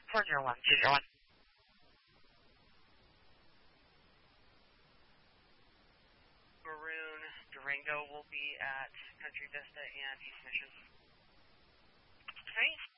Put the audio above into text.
401-201. Maroon Durango will be at Country Vista and East Mission. Great.